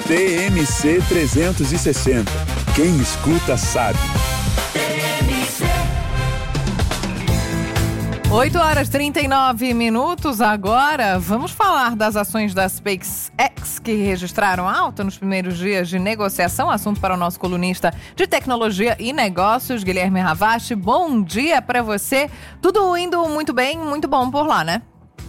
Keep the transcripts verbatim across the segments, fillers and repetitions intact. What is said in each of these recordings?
T M C trezentos e sessenta. Quem escuta sabe. oito horas e trinta e nove minutos agora. Vamos falar das ações da SpaceX que registraram alta nos primeiros dias de negociação. Assunto para o nosso colunista de tecnologia e negócios, Guilherme Ravache. Bom dia para você. Tudo indo muito bem, muito bom por lá, né?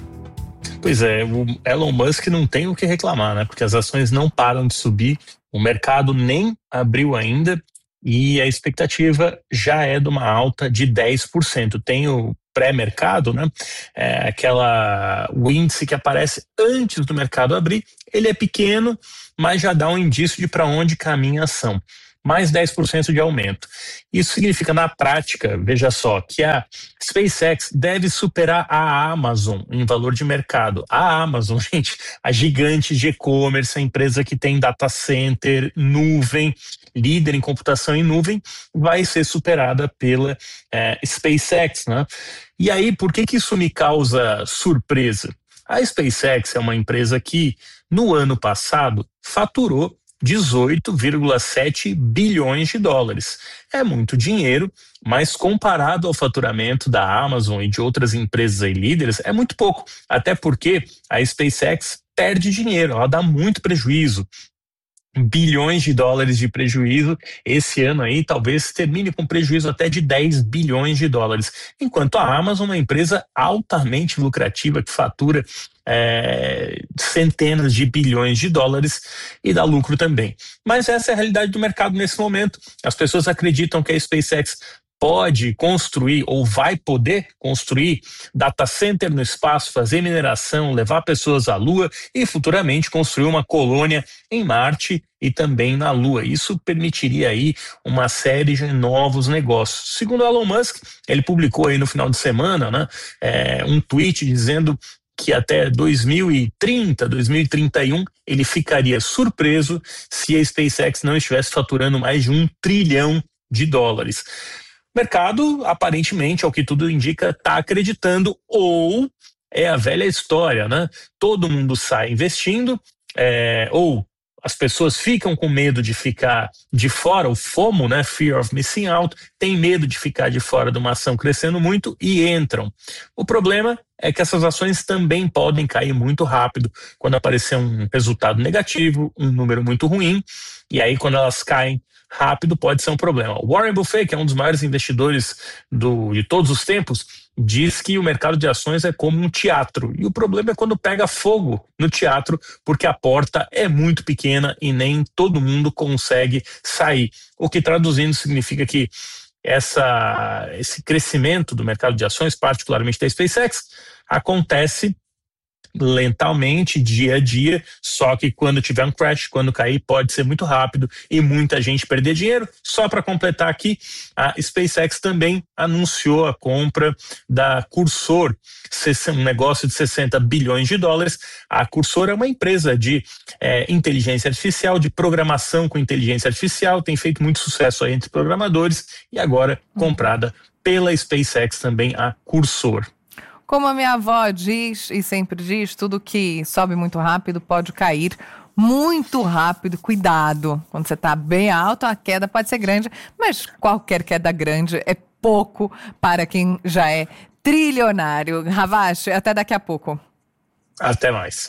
Pois é, o Elon Musk não tem o que reclamar, né? Porque as ações não param de subir, o mercado nem abriu ainda e a expectativa já é de uma alta de dez por cento. Tem o pré-mercado, né? É aquela, o índice que aparece antes do mercado abrir, ele é pequeno, mas já dá um indício de para onde caminha a ação. Mais dez por cento de aumento. Isso significa, na prática, veja só, que a SpaceX deve superar a Amazon em valor de mercado. A Amazon, gente, a gigante de e-commerce, a empresa que tem data center, nuvem, líder em computação em nuvem, vai ser superada pela é, SpaceX, né? E aí, por que que isso me causa surpresa? A SpaceX é uma empresa que, no ano passado, faturou dezoito vírgula sete bilhões de dólares. É muito dinheiro, mas comparado ao faturamento da Amazon e de outras empresas aí líderes, é muito pouco. Até porque a SpaceX perde dinheiro, ela dá muito prejuízo. Bilhões de dólares de prejuízo. Esse ano aí talvez termine com prejuízo até de dez bilhões de dólares. Enquanto a Amazon é uma empresa altamente lucrativa que fatura é, centenas de bilhões de dólares e dá lucro também. Mas essa é a realidade do mercado nesse momento. As pessoas acreditam que a SpaceX pode construir ou vai poder construir data center no espaço, fazer mineração, levar pessoas à Lua e futuramente construir uma colônia em Marte e também na Lua. Isso permitiria aí uma série de novos negócios. Segundo Elon Musk, ele publicou aí no final de semana, né, é, um tweet dizendo que até dois mil e trinta, dois mil e trinta e um, ele ficaria surpreso se a SpaceX não estivesse faturando mais de um trilhão de dólares. O mercado, aparentemente, ao que tudo indica, está acreditando, ou é a velha história, né? Todo mundo sai investindo, é, ou as pessoas ficam com medo de ficar de fora, o FOMO, né? Fear of Missing Out, tem medo de ficar de fora de uma ação crescendo muito e entram. O problema é que essas ações também podem cair muito rápido quando aparecer um resultado negativo, um número muito ruim, e aí quando elas caem rápido pode ser um problema. Warren Buffett, que é um dos maiores investidores do, de todos os tempos, diz que o mercado de ações é como um teatro. E o problema é quando pega fogo no teatro, porque a porta é muito pequena e nem todo mundo consegue sair. O que, traduzindo, significa que essa, esse crescimento do mercado de ações, particularmente da SpaceX, acontece lentamente, dia a dia, só que quando tiver um crash, quando cair, pode ser muito rápido e muita gente perder dinheiro. Só para completar aqui, a SpaceX também anunciou a compra da Cursor, um negócio de sessenta bilhões de dólares. A Cursor é uma empresa de é, inteligência artificial, de programação com inteligência artificial, tem feito muito sucesso aí entre programadores e agora comprada pela SpaceX também a Cursor. Como a minha avó diz e sempre diz, tudo que sobe muito rápido pode cair muito rápido. Cuidado, quando você está bem alto, a queda pode ser grande, mas qualquer queda grande é pouco para quem já é trilionário. Ravache, até daqui a pouco. Até mais.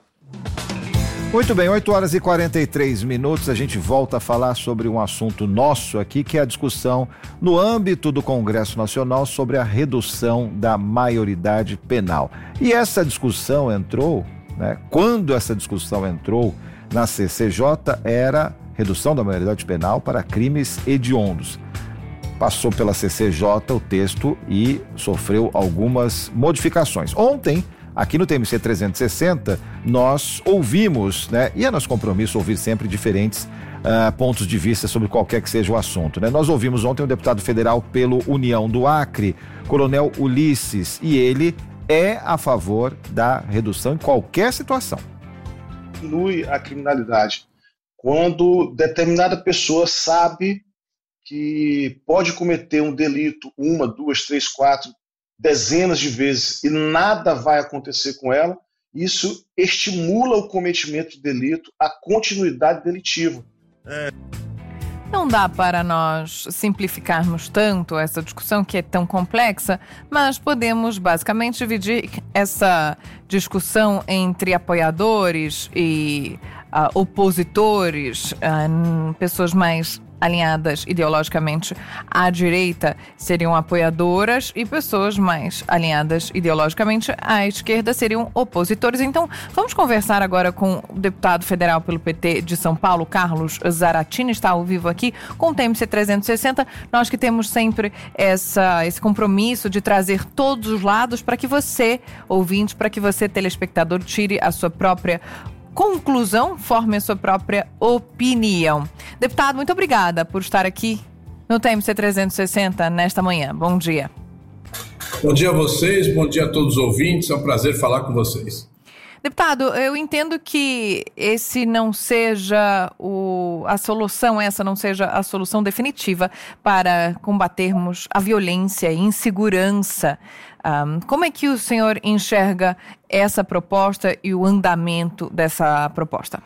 Muito bem, oito horas e quarenta e três minutos, a gente volta a falar sobre um assunto nosso aqui, que é a discussão no âmbito do Congresso Nacional sobre a redução da maioridade penal. E essa discussão entrou, né, quando essa discussão entrou na C C J, era redução da maioridade penal para crimes hediondos. Passou pela C C J o texto e sofreu algumas modificações. Ontem, aqui no T M C trezentos e sessenta, nós ouvimos, né, e é nosso compromisso ouvir sempre diferentes uh, pontos de vista sobre qualquer que seja o assunto, né? Nós ouvimos ontem o deputado federal pelo União do Acre, Coronel Ulisses, e ele é a favor da redução em qualquer situação. Diminui a criminalidade quando determinada pessoa sabe que pode cometer um delito uma, duas, três, quatro, dezenas de vezes e nada vai acontecer com ela, Isso estimula o cometimento de delito, a continuidade delitiva. Não dá para nós simplificarmos tanto essa discussão que é tão complexa, mas podemos basicamente dividir essa discussão entre apoiadores e uh, opositores, uh, pessoas mais alinhadas ideologicamente à direita seriam apoiadoras e pessoas mais alinhadas ideologicamente à esquerda seriam opositores. Então, vamos conversar agora com o deputado federal pelo P T de São Paulo, Carlos Zaratini, está ao vivo aqui com o T M C trezentos e sessenta. Nós que temos sempre essa, esse compromisso de trazer todos os lados para que você, ouvinte, para que você, telespectador, tire a sua própria conclusão, forme a sua própria opinião. Deputado, muito obrigada por estar aqui no T M C trezentos e sessenta nesta manhã. Bom dia. Bom dia a vocês, bom dia a todos os ouvintes, é um prazer falar com vocês. Deputado, eu entendo que esse não seja o, a solução, essa não seja a solução definitiva para combatermos a violência e insegurança. Um, como é que o senhor enxerga essa proposta e o andamento dessa proposta?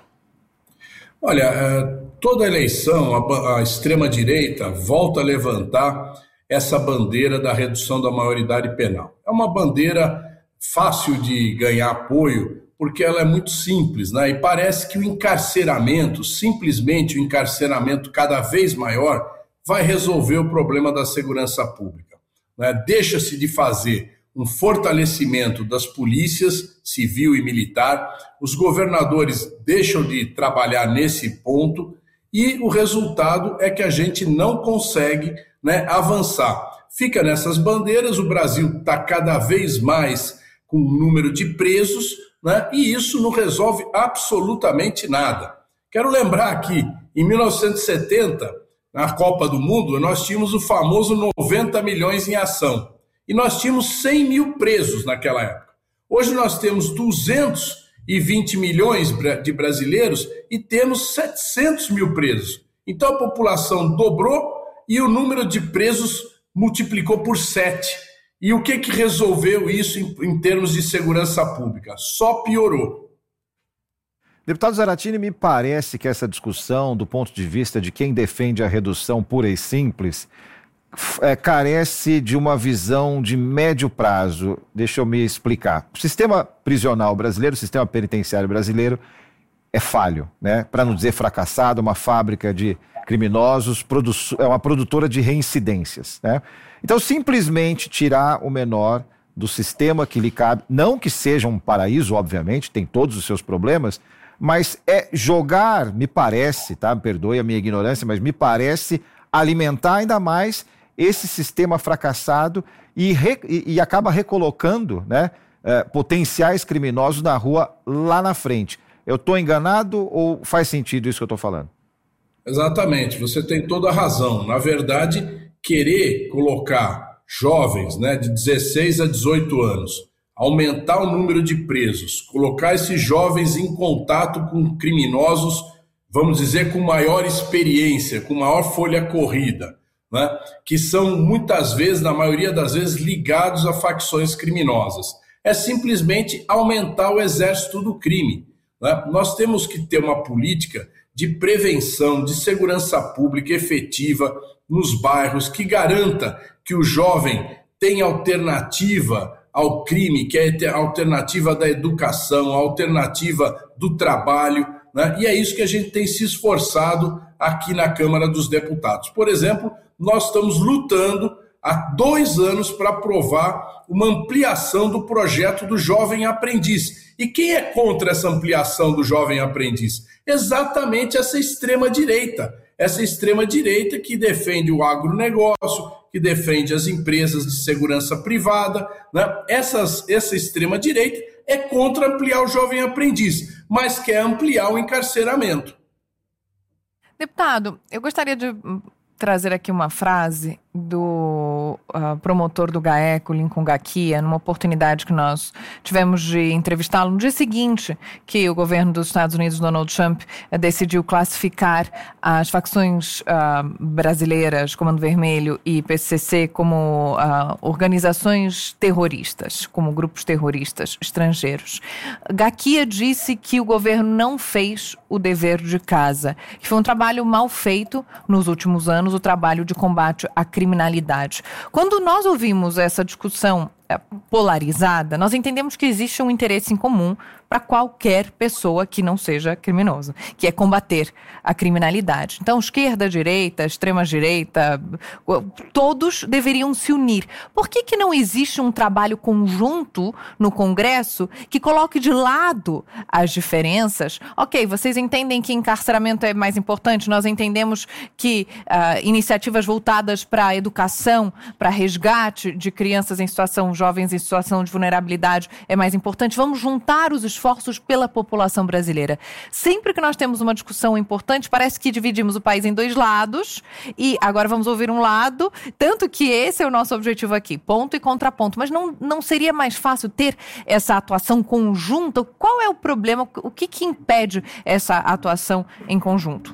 Olha, toda eleição, a, a extrema-direita volta a levantar essa bandeira da redução da maioridade penal. É uma bandeira fácil de ganhar apoio, porque ela é muito simples, né? E parece que o encarceramento, simplesmente o encarceramento cada vez maior, vai resolver o problema da segurança pública, né? Deixa-se de fazer um fortalecimento das polícias civil e militar, os governadores deixam de trabalhar nesse ponto e o resultado é que a gente não consegue, né, avançar. Fica nessas bandeiras, o Brasil está cada vez mais com o número de presos, né, e isso não resolve absolutamente nada. Quero lembrar que em mil novecentos e setenta, na Copa do Mundo, nós tínhamos o famoso noventa milhões em ação. E nós tínhamos cem mil presos naquela época. Hoje nós temos duzentos e vinte milhões de brasileiros e temos setecentos mil presos. Então a população dobrou e o número de presos multiplicou por sete. E o que que resolveu isso em, em termos de segurança pública? Só piorou. Deputado Zaratini, me parece que essa discussão, do ponto de vista de quem defende a redução pura e simples, É, carece de uma visão de médio prazo. Deixa eu me explicar. O sistema prisional brasileiro, o sistema penitenciário brasileiro é falho, né? Para não dizer fracassado, uma fábrica de criminosos, produ- é uma produtora de reincidências, né? Então, simplesmente tirar o menor do sistema que lhe cabe, não que seja um paraíso, obviamente, tem todos os seus problemas, mas é jogar, me parece, tá? Me perdoe a minha ignorância, mas me parece alimentar ainda mais esse sistema fracassado e, re, e, e acaba recolocando, né, eh, potenciais criminosos na rua lá na frente. Eu estou enganado ou faz sentido isso que eu estou falando? Exatamente, você tem toda a razão. Na verdade, querer colocar jovens, né, de dezesseis a dezoito anos, aumentar o número de presos, colocar esses jovens em contato com criminosos, vamos dizer, com maior experiência, com maior folha corrida, né? Que são muitas vezes, na maioria das vezes, ligados a facções criminosas. É simplesmente aumentar o exército do crime, né? Nós temos que ter uma política de prevenção, de segurança pública efetiva nos bairros, que garanta que o jovem tenha alternativa ao crime, que é a alternativa da educação, a alternativa do trabalho, né? E é isso que a gente tem se esforçado aqui na Câmara dos Deputados. Por exemplo, nós estamos lutando há dois anos para aprovar uma ampliação do projeto do Jovem Aprendiz. E quem é contra essa ampliação do Jovem Aprendiz? Exatamente essa extrema-direita. Essa extrema-direita que defende o agronegócio, que defende as empresas de segurança privada, né? Essas, essa extrema-direita é contra ampliar o Jovem Aprendiz, mas quer ampliar o encarceramento. Deputado, eu gostaria de trazer aqui uma frase do uh, promotor do GAECO, Lincoln Gaquia, numa oportunidade que nós tivemos de entrevistá-lo no dia seguinte que o governo dos Estados Unidos, Donald Trump, uh, decidiu classificar as facções uh, brasileiras, Comando Vermelho e P C C, como uh, organizações terroristas, como grupos terroristas estrangeiros. Gaquia disse que o governo não fez o dever de casa, que foi um trabalho mal feito nos últimos anos, o trabalho de combate à criminalidade. Quando nós ouvimos essa discussão polarizada, nós entendemos que existe um interesse em comum para qualquer pessoa que não seja criminoso, que é combater a criminalidade. Então, esquerda, direita, extrema-direita, todos deveriam se unir. Por que que não existe um trabalho conjunto no Congresso que coloque de lado as diferenças? Ok, vocês entendem que encarceramento é mais importante, nós entendemos que uh, iniciativas voltadas para a educação, para resgate de crianças em situação, jovens em situação de vulnerabilidade é mais importante. Vamos juntar os esforços pela população brasileira. Sempre que nós temos uma discussão importante, parece que dividimos o país em dois lados e agora vamos ouvir um lado, tanto que esse é o nosso objetivo aqui, ponto e contraponto. Mas não, não seria mais fácil ter essa atuação conjunta? Qual é o problema? O que que impede essa atuação em conjunto?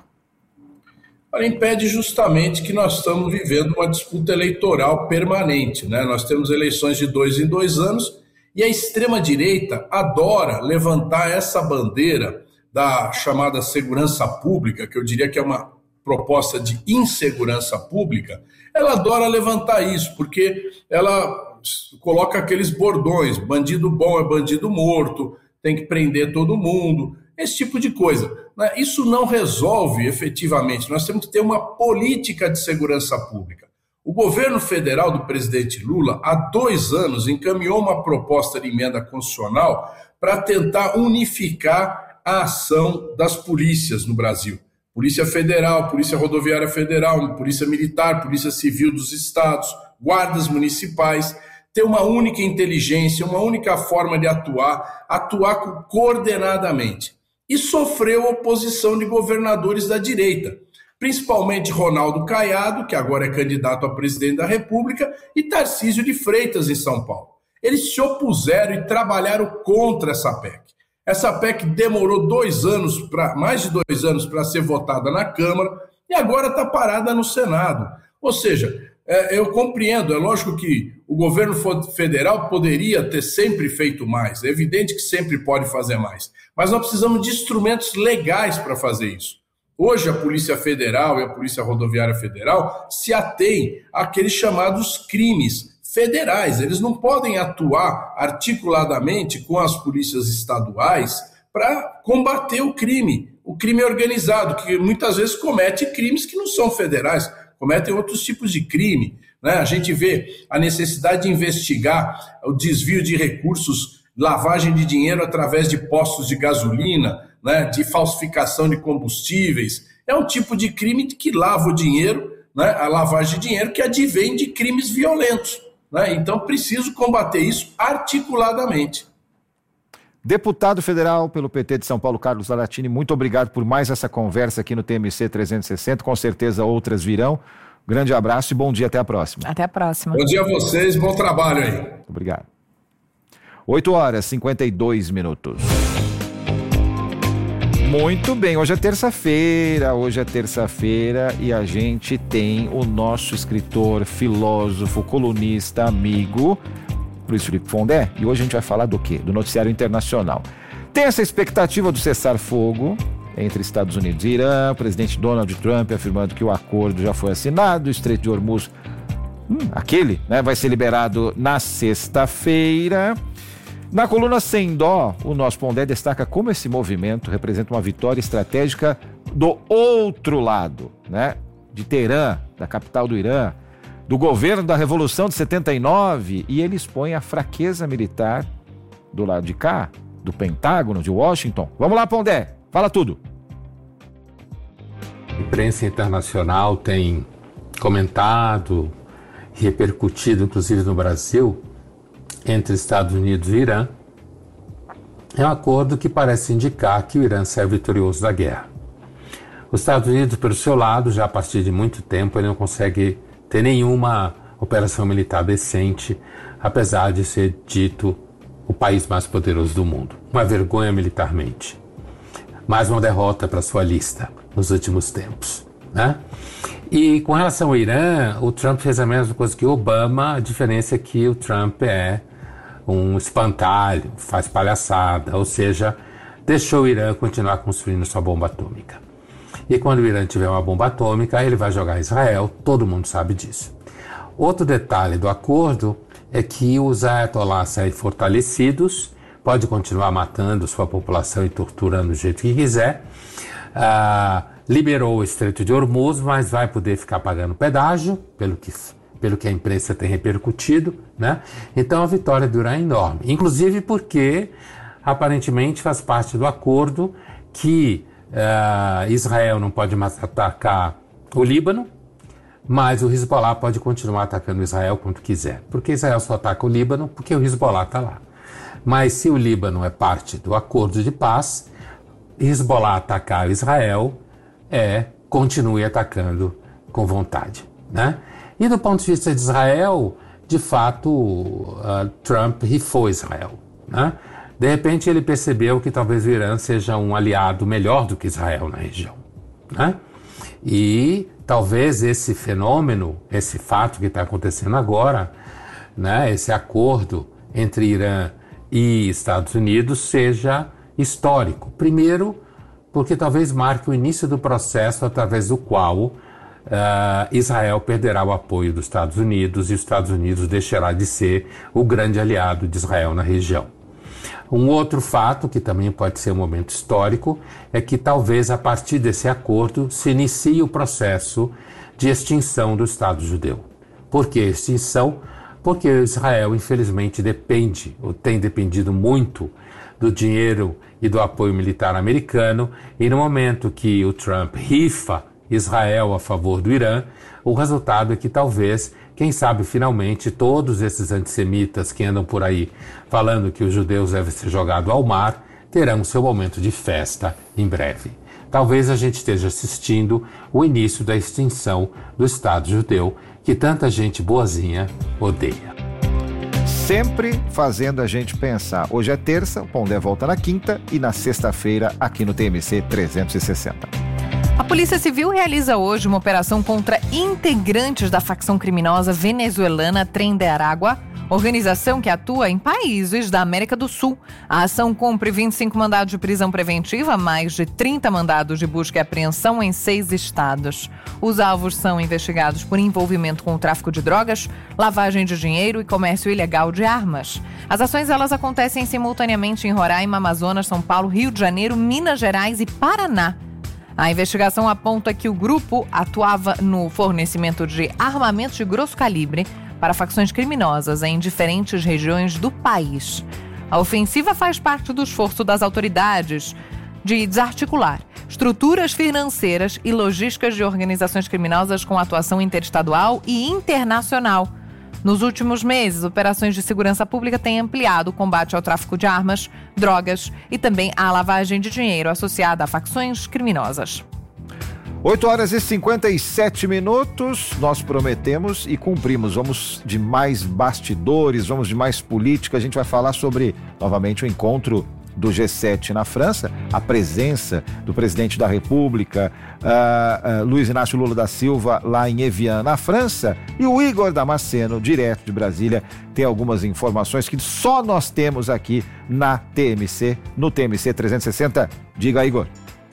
Ela impede justamente que nós estamos vivendo uma disputa eleitoral permanente, né? Nós temos eleições de dois em dois anos e a extrema-direita adora levantar essa bandeira da chamada segurança pública, que eu diria que é uma proposta de insegurança pública. Ela adora levantar isso, porque ela coloca aqueles bordões, bandido bom é bandido morto, tem que prender todo mundo, esse tipo de coisa. Isso não resolve efetivamente, nós temos que ter uma política de segurança pública. O governo federal do presidente Lula, há dois anos, encaminhou uma proposta de emenda constitucional para tentar unificar a ação das polícias no Brasil. Polícia Federal, Polícia Rodoviária Federal, Polícia Militar, Polícia Civil dos Estados, guardas municipais, ter uma única inteligência, uma única forma de atuar, atuar coordenadamente. E sofreu oposição de governadores da direita, principalmente Ronaldo Caiado, que agora é candidato a presidente da República, e Tarcísio de Freitas, em São Paulo. Eles se opuseram e trabalharam contra essa P E C. Essa P E C demorou dois anos, pra, mais de dois anos para ser votada na Câmara e agora está parada no Senado. Ou seja, é, eu compreendo, é lógico que o governo federal poderia ter sempre feito mais, é evidente que sempre pode fazer mais, mas nós precisamos de instrumentos legais para fazer isso. Hoje a Polícia Federal e a Polícia Rodoviária Federal se atêm àqueles chamados crimes federais. Eles não podem atuar articuladamente com as polícias estaduais para combater o crime, o crime organizado, que muitas vezes comete crimes que não são federais, cometem outros tipos de crime, né? A gente vê a necessidade de investigar o desvio de recursos, lavagem de dinheiro através de postos de gasolina, né, de falsificação de combustíveis. É um tipo de crime que lava o dinheiro, né, a lavagem de dinheiro que advém de crimes violentos, né? Então, preciso combater isso articuladamente. Deputado federal pelo P T de São Paulo, Carlos Zaratini, muito obrigado por mais essa conversa aqui no T M C trezentos e sessenta. Com certeza outras virão. Grande abraço e bom dia, até a próxima. Até a próxima. Bom dia a vocês, bom trabalho aí. Obrigado. oito horas e cinquenta e dois minutos. Muito bem, hoje é terça-feira, hoje é terça-feira e a gente tem o nosso escritor, filósofo, colunista, amigo, Luiz Felipe Pondé, e hoje a gente vai falar do quê? Do noticiário internacional. Tem essa expectativa do cessar-fogo entre Estados Unidos e Irã, o presidente Donald Trump afirmando que o acordo já foi assinado, o Estreito de Hormuz, hum, aquele, né, vai ser liberado na sexta-feira. Na coluna Sem Dó, o nosso Pondé destaca como esse movimento representa uma vitória estratégica do outro lado, né? De Teherã, da capital do Irã, do governo da Revolução de setenta e nove, e ele expõe a fraqueza militar do lado de cá, do Pentágono, de Washington. Vamos lá, Pondé, fala tudo. A imprensa internacional tem comentado, repercutido, inclusive no Brasil, entre Estados Unidos e Irã, é um acordo que parece indicar que o Irã sai vitorioso da guerra. Os Estados Unidos, pelo seu lado, já a partir de muito tempo, ele não consegue ter nenhuma operação militar decente, apesar de ser dito o país mais poderoso do mundo. Uma vergonha militarmente. Mais uma derrota para sua lista nos últimos tempos, né? E com relação ao Irã, o Trump fez a mesma coisa que o Obama, a diferença é que o Trump é um espantalho, faz palhaçada, ou seja, deixou o Irã continuar construindo sua bomba atômica. E quando o Irã tiver uma bomba atômica, ele vai jogar Israel, todo mundo sabe disso. Outro detalhe do acordo é que os ayatollahs saem fortalecidos, pode continuar matando sua população e torturando do jeito que quiser, ah, liberou o Estreito de Hormuz, mas vai poder ficar pagando pedágio, pelo que, pelo que a imprensa tem repercutido, né? Então a vitória do Irã é enorme, inclusive porque aparentemente faz parte do acordo que ah, Israel não pode mais atacar o Líbano, mas o Hezbollah pode continuar atacando Israel quando quiser. Porque Israel só ataca o Líbano porque o Hezbollah está lá. Mas se o Líbano é parte do acordo de paz, Hezbollah atacar Israel, é, continue atacando com vontade, né? E do ponto de vista de Israel, de fato, uh, Trump rifou Israel, né? De repente ele percebeu que talvez o Irã seja um aliado melhor do que Israel na região, né? E talvez esse fenômeno, esse fato que está acontecendo agora, né, esse acordo entre Irã e Estados Unidos seja histórico. Primeiro, porque talvez marque o início do processo através do qual uh, Israel perderá o apoio dos Estados Unidos e os Estados Unidos deixará de ser o grande aliado de Israel na região. Um outro fato, que também pode ser um momento histórico, é que talvez a partir desse acordo se inicie o processo de extinção do Estado judeu. Por que extinção? Porque Israel, infelizmente, depende, ou tem dependido muito, do dinheiro e do apoio militar americano, e no momento que o Trump rifa Israel a favor do Irã, o resultado é que talvez, quem sabe finalmente, todos esses antissemitas que andam por aí falando que os judeus devem ser jogados ao mar, terão seu momento de festa em breve. Talvez a gente esteja assistindo o início da extinção do Estado judeu, que tanta gente boazinha odeia. Sempre fazendo a gente pensar. Hoje é terça, o Pondé volta na quinta e na sexta-feira aqui no T M C trezentos e sessenta. A Polícia Civil realiza hoje uma operação contra integrantes da facção criminosa venezuelana Tren de Aragua, organização que atua em países da América do Sul. A ação cumpre vinte e cinco mandados de prisão preventiva, mais de trinta mandados de busca e apreensão em seis estados. Os alvos são investigados por envolvimento com o tráfico de drogas, lavagem de dinheiro e comércio ilegal de armas. As ações elas acontecem simultaneamente em Roraima, Amazonas, São Paulo, Rio de Janeiro, Minas Gerais e Paraná. A investigação aponta que o grupo atuava no fornecimento de armamentos de grosso calibre para facções criminosas em diferentes regiões do país. A ofensiva faz parte do esforço das autoridades de desarticular estruturas financeiras e logísticas de organizações criminosas com atuação interestadual e internacional. Nos últimos meses, operações de segurança pública têm ampliado o combate ao tráfico de armas, drogas e também à lavagem de dinheiro associada a facções criminosas. oito horas e cinquenta e sete minutos, nós prometemos e cumprimos. Vamos de mais bastidores, vamos de mais política. A gente vai falar sobre, novamente, o encontro do G sete na França, a presença do presidente da República, uh, uh, Luiz Inácio Lula da Silva, lá em Evian, na França, e o Igor Damasceno, direto de Brasília, tem algumas informações que só nós temos aqui na T M C, no T M C trezentos e sessenta. Diga, Igor.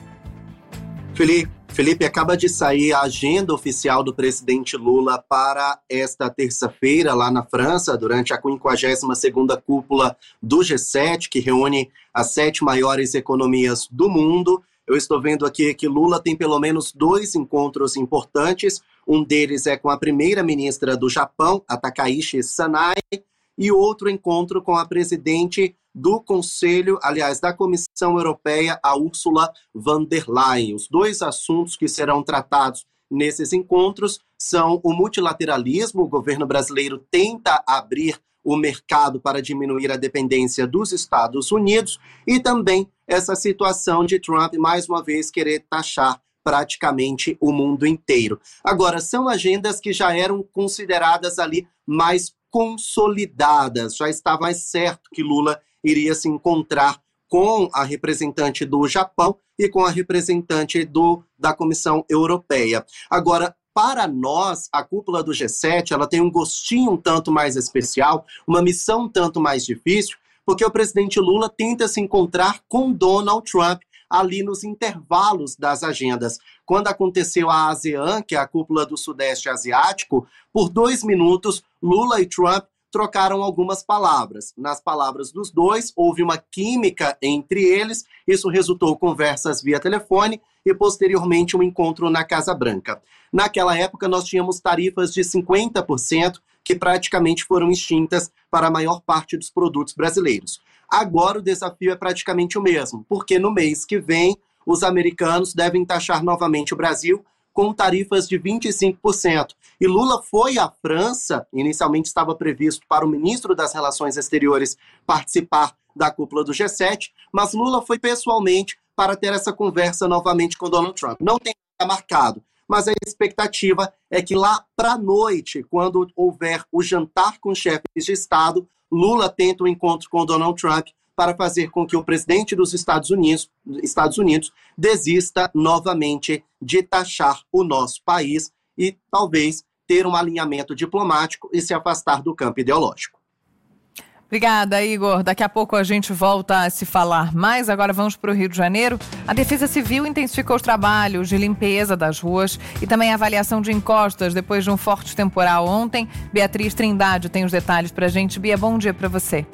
Felipe, Felipe, acaba de sair a agenda oficial do presidente Lula para esta terça-feira, lá na França, durante a quinquagésima segunda cúpula do G sete, que reúne as sete maiores economias do mundo. Eu estou vendo aqui que Lula tem pelo menos dois encontros importantes. Um deles é com a primeira-ministra do Japão, a Takaichi Sanai, e outro encontro com a presidente do Conselho, aliás, da Comissão Europeia, a Ursula von der Leyen. Os dois assuntos que serão tratados nesses encontros são o multilateralismo. O governo brasileiro tenta abrir o mercado para diminuir a dependência dos Estados Unidos e também essa situação de Trump, mais uma vez, querer taxar praticamente o mundo inteiro. Agora, são agendas que já eram consideradas ali mais consolidadas, já estava mais certo que Lula iria se encontrar com a representante do Japão e com a representante do, da Comissão Europeia. Agora, para nós, a cúpula do G sete, ela tem um gostinho um tanto mais especial, uma missão um tanto mais difícil, porque o presidente Lula tenta se encontrar com Donald Trump ali nos intervalos das agendas. Quando aconteceu a ASEAN, que é a cúpula do Sudeste Asiático, por dois minutos, Lula e Trump trocaram algumas palavras. Nas palavras dos dois, houve uma química entre eles, isso resultou em conversas via telefone e, posteriormente, um encontro na Casa Branca. Naquela época, nós tínhamos tarifas de cinquenta por cento que praticamente foram extintas para a maior parte dos produtos brasileiros. Agora o desafio é praticamente o mesmo, porque no mês que vem, os americanos devem taxar novamente o Brasil com tarifas de vinte e cinco por cento. E Lula foi à França, inicialmente estava previsto para o ministro das Relações Exteriores participar da cúpula do G sete, mas Lula foi pessoalmente para ter essa conversa novamente com Donald Trump. Não tem nada marcado, mas a expectativa é que lá para a noite, quando houver o jantar com chefes de Estado, Lula tenta um encontro com Donald Trump para fazer com que o presidente dos Estados Unidos, Estados Unidos desista novamente de taxar o nosso país e talvez ter um alinhamento diplomático e se afastar do campo ideológico. Obrigada, Igor. Daqui a pouco a gente volta a se falar mais. Agora vamos para o Rio de Janeiro. A Defesa Civil intensificou os trabalhos de limpeza das ruas e também a avaliação de encostas depois de um forte temporal ontem. Beatriz Trindade tem os detalhes para a gente. Bia, bom dia para você.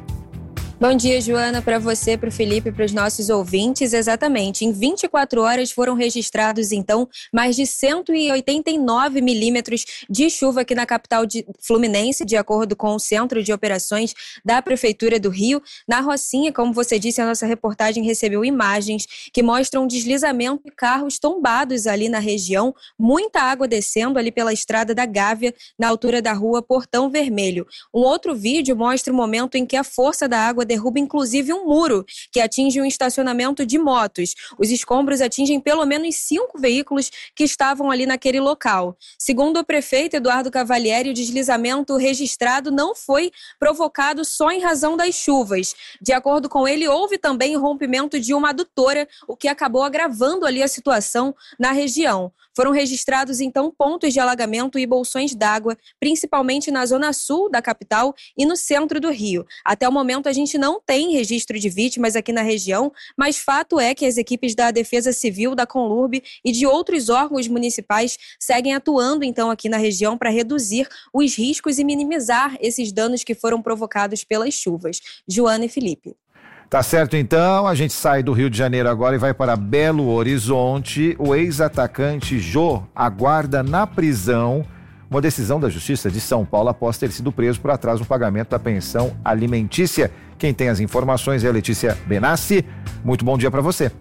Bom dia, Joana, para você, para o Felipe e para os nossos ouvintes. Exatamente, em vinte e quatro horas foram registrados, então, mais de cento e oitenta e nove milímetros de chuva aqui na capital de Fluminense, de acordo com o Centro de Operações da Prefeitura do Rio. Na Rocinha, como você disse, a nossa reportagem recebeu imagens que mostram deslizamento de carros tombados ali na região, muita água descendo ali pela Estrada da Gávea, na altura da rua Portão Vermelho. Um outro vídeo mostra o momento em que a força da água derruba inclusive um muro que atinge um estacionamento de motos. Os escombros atingem pelo menos cinco veículos que estavam ali naquele local. Segundo o prefeito Eduardo Cavalieri, o deslizamento registrado não foi provocado só em razão das chuvas. De acordo com ele, houve também o rompimento de uma adutora, o que acabou agravando ali a situação na região. Foram registrados, então, pontos de alagamento e bolsões d'água, principalmente na zona sul da capital e no centro do Rio. Até o momento, a gente não tem registro de vítimas aqui na região, mas fato é que as equipes da Defesa Civil, da Conlurb e de outros órgãos municipais seguem atuando, então, aqui na região para reduzir os riscos e minimizar esses danos que foram provocados pelas chuvas. Joana e Felipe. Tá certo, então, a gente sai do Rio de Janeiro agora e vai para Belo Horizonte. O ex-atacante Jô aguarda na prisão uma decisão da Justiça de São Paulo após ter sido preso por atraso no pagamento da pensão alimentícia. Quem tem as informações é a Letícia Benassi. Muito bom dia para você.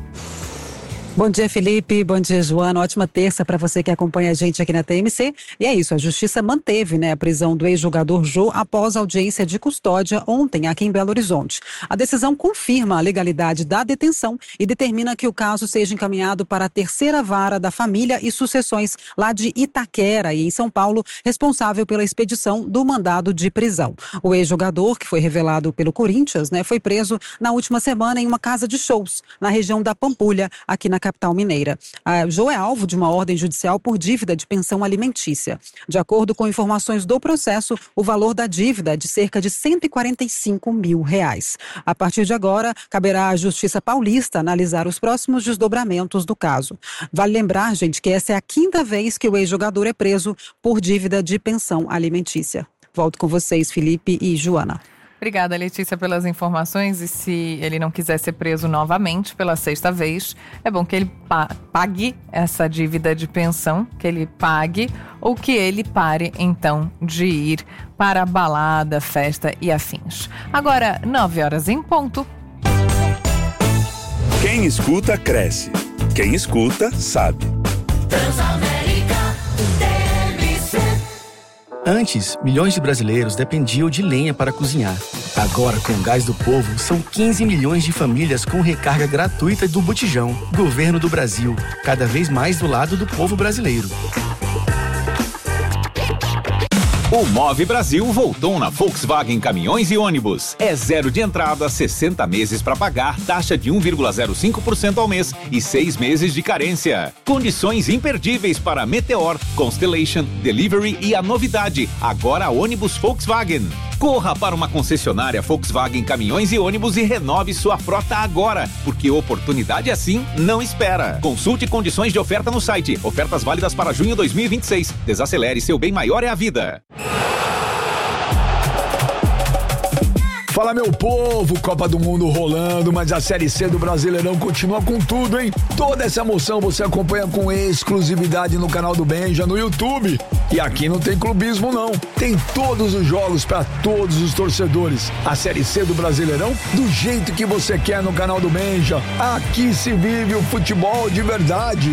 Bom dia, Felipe. Bom dia, Joana. Ótima terça para você que acompanha a gente aqui na T M C. E é isso, a Justiça manteve, né, a prisão do ex-jogador Jô após audiência de custódia ontem aqui em Belo Horizonte. A decisão confirma a legalidade da detenção e determina que o caso seja encaminhado para a terceira vara da família e sucessões lá de Itaquera e em São Paulo, responsável pela expedição do mandado de prisão. O ex-jogador, que foi revelado pelo Corinthians, né, foi preso na última semana em uma casa de shows na região da Pampulha, aqui na capital mineira. A Jô é alvo de uma ordem judicial por dívida de pensão alimentícia. De acordo com informações do processo, o valor da dívida é de cerca de cento e quarenta e cinco mil reais. A partir de agora, caberá à Justiça Paulista analisar os próximos desdobramentos do caso. Vale lembrar, gente, que essa é a quinta vez que o ex-jogador é preso por dívida de pensão alimentícia. Volto com vocês, Felipe e Joana. Obrigada, Letícia, pelas informações. E se ele não quiser ser preso novamente pela sexta vez, é bom que ele pague essa dívida de pensão, que ele pague, ou que ele pare, então, de ir para a balada, festa e afins. Agora, nove horas em ponto. Quem escuta, cresce. Quem escuta, sabe. Transamérica, T M C. Antes, milhões de brasileiros dependiam de lenha para cozinhar. Agora, com o Gás do Povo, são quinze milhões de famílias com recarga gratuita do Botijão. Governo do Brasil, cada vez mais do lado do povo brasileiro. O Move Brasil voltou na Volkswagen Caminhões e Ônibus. É zero de entrada, sessenta meses para pagar, taxa de um vírgula zero cinco por cento ao mês e seis meses de carência. Condições imperdíveis para Meteor, Constellation, Delivery e a novidade, agora ônibus Volkswagen. Corra para uma concessionária Volkswagen Caminhões e Ônibus e renove sua frota agora, porque oportunidade assim não espera. Consulte condições de oferta no site. Ofertas válidas para junho dois mil e vinte e seis. Desacelere, seu bem maior é a vida. Fala, meu povo, Copa do Mundo rolando, mas a Série C do Brasileirão continua com tudo, hein? Toda essa emoção você acompanha com exclusividade no canal do Benja, no YouTube. E aqui não tem clubismo, não. Tem todos os jogos para todos os torcedores. A Série C do Brasileirão, do jeito que você quer no canal do Benja. Aqui se vive o futebol de verdade.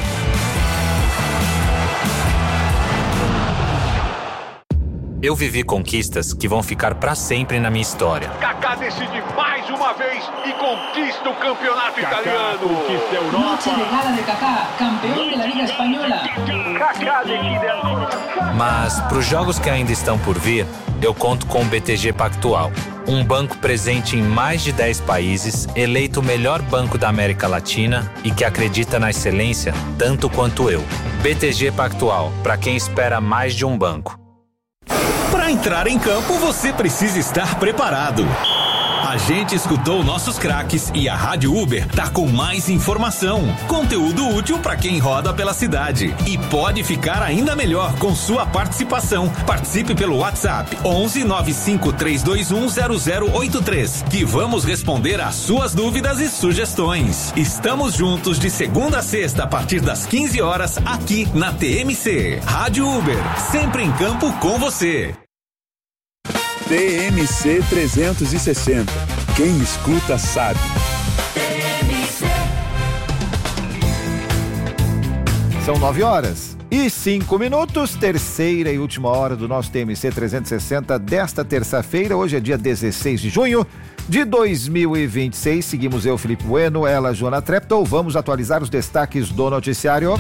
Eu vivi conquistas que vão ficar para sempre na minha história. Kaká decide mais uma vez e conquista o campeonato Kaká italiano. Conquista a Europa. Noche de gala de Kaká, campeão da Liga Espanhola. Kaká decide a... Mas para os jogos que ainda estão por vir, eu conto com o B T G Pactual, um banco presente em mais de dez países, eleito o melhor banco da América Latina e que acredita na excelência tanto quanto eu. B T G Pactual, para quem espera mais de um banco. Para entrar em campo, você precisa estar preparado. A gente escutou nossos craques e a Rádio Uber tá com mais informação, conteúdo útil para quem roda pela cidade. E pode ficar ainda melhor com sua participação. Participe pelo WhatsApp onze nove cinco três dois um zero zero oito três, que vamos responder às suas dúvidas e sugestões. Estamos juntos de segunda a sexta a partir das quinze horas aqui na T M C. Rádio Uber, sempre em campo com você. T M C trezentos e sessenta. Quem escuta sabe. São nove horas e cinco minutos, terceira e última hora do nosso T M C trezentos e sessenta desta terça-feira. Hoje é dia dezesseis de junho de dois mil e vinte e seis. Seguimos eu, Felipe Bueno, ela, Joana Treptow. Vamos atualizar os destaques do noticiário.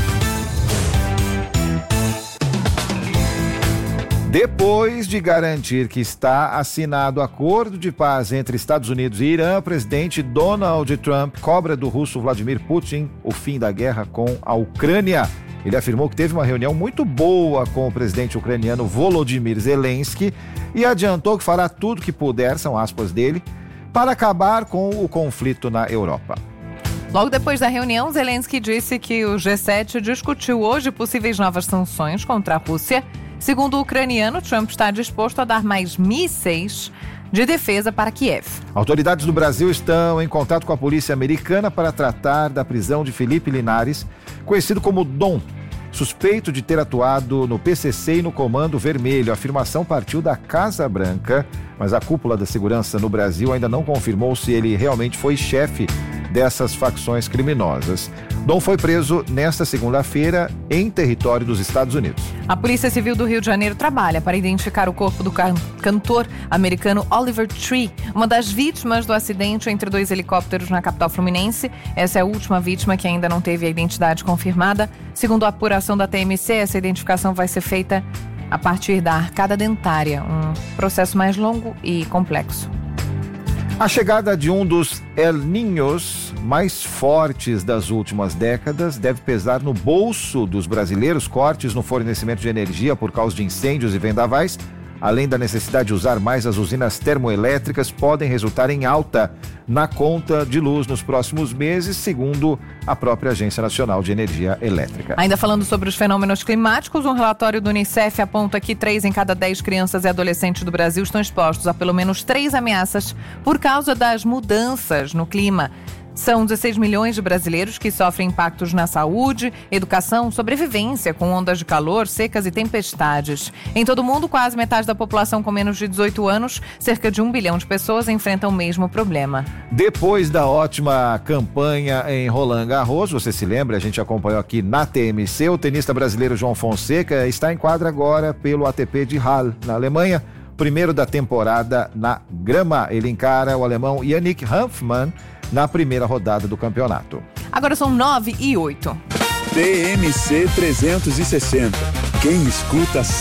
Depois de garantir que está assinado acordo de paz entre Estados Unidos e Irã, o presidente Donald Trump cobra do russo Vladimir Putin o fim da guerra com a Ucrânia. Ele afirmou que teve uma reunião muito boa com o presidente ucraniano Volodymyr Zelensky e adiantou que fará tudo que puder, são aspas dele, para acabar com o conflito na Europa. Logo depois da reunião, Zelensky disse que o G sete discutiu hoje possíveis novas sanções contra a Rússia. Segundo o ucraniano, Trump está disposto a dar mais mísseis de defesa para Kiev. Autoridades do Brasil estão em contato com a polícia americana para tratar da prisão de Felipe Linares, conhecido como Dom, suspeito de ter atuado no P C C e no Comando Vermelho. A afirmação partiu da Casa Branca, mas a cúpula da segurança no Brasil ainda não confirmou se ele realmente foi chefe dessas facções criminosas. Dom foi preso nesta segunda-feira em território dos Estados Unidos. A Polícia Civil do Rio de Janeiro trabalha para identificar o corpo do can- cantor americano Oliver Tree, uma das vítimas do acidente entre dois helicópteros na capital fluminense. Essa é a última vítima que ainda não teve a identidade confirmada. Segundo a apuração da T M C, essa identificação vai ser feita a partir da arcada dentária, um processo mais longo e complexo. A chegada de um dos El Niños mais fortes das últimas décadas deve pesar no bolso dos brasileiros. Cortes no fornecimento de energia por causa de incêndios e vendavais, além da necessidade de usar mais as usinas termoelétricas, podem resultar em alta na conta de luz nos próximos meses, segundo a própria Agência Nacional de Energia Elétrica. Ainda falando sobre os fenômenos climáticos, um relatório do Unicef aponta que três em cada dez crianças e adolescentes do Brasil estão expostos a pelo menos três ameaças por causa das mudanças no clima. São dezesseis milhões de brasileiros que sofrem impactos na saúde, educação, sobrevivência com ondas de calor, secas e tempestades. Em todo o mundo, quase metade da população com menos de dezoito anos, cerca de um bilhão de pessoas enfrentam o mesmo problema. Depois da ótima campanha em Roland Garros, você se lembra, a gente acompanhou aqui na T M C, o tenista brasileiro João Fonseca está em quadra agora pelo A T P de Halle, na Alemanha, primeiro da temporada na grama. Ele encara o alemão Yannick Hanfmann na primeira rodada do campeonato. Agora são nove e oito. T M C trezentos e sessenta. Quem escuta